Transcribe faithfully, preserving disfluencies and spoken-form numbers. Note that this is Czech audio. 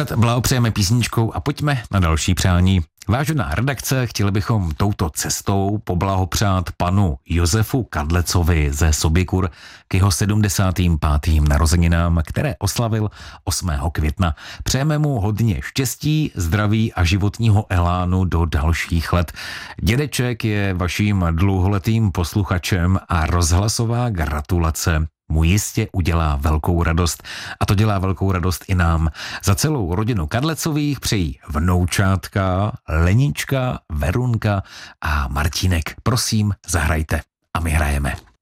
Hned blahopřejeme písničkou a pojďme na další přání. Vážená redakce, chtěli bychom touto cestou poblahopřát panu Josefu Kadlecovi ze Soběkur k jeho sedmdesátým pátým narozeninám, které oslavil osmého května. Přejeme mu hodně štěstí, zdraví a životního elánu do dalších let. Dědeček je vaším dlouholetým posluchačem a rozhlasová gratulace mu jistě udělá velkou radost. A to dělá velkou radost i nám. Za celou rodinu Kadlecových přejí vnoučátka, Lenička, Verunka a Martínek. Prosím, zahrajte. A my hrajeme.